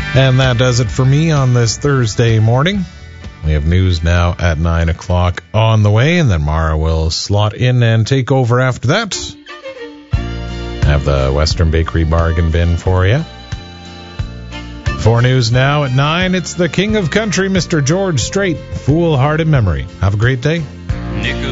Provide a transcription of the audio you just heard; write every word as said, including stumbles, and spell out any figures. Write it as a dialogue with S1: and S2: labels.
S1: And that does it for me on this Thursday morning. We have news now at nine o'clock on the way, and then Mara will slot in and take over after that. Have the Western Bakery bargain bin for you. For news now at nine, it's the King of Country, Mister George Strait, Foolhardy Memory. Have a great day.